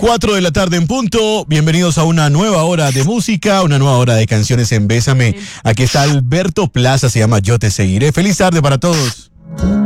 4 de la tarde en punto. Bienvenidos a una nueva hora de música, una nueva hora de canciones en Bésame. Aquí está Alberto Plaza, se llama Yo Te Seguiré. Feliz tarde para todos.